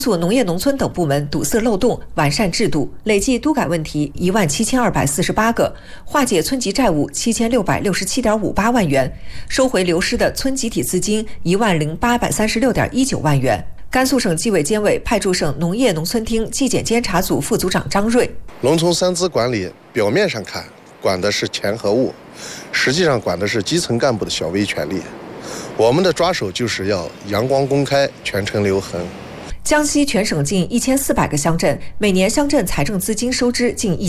促农业农村等部门堵塞漏洞、完善制度，累计督改问题17248个，化解村级债务7667.58万元，收回流失的村集体资金10836.19万元。甘肃省纪委监委派驻省农业农村厅纪检监察组副组长张瑞： 农村三资管理表面上看管的是钱和物，实际上管的是基层干部的小微权利。我们的抓手就是要阳光公开，全程留痕。 江西全省近1400个乡镇，每年乡镇财政资金收支近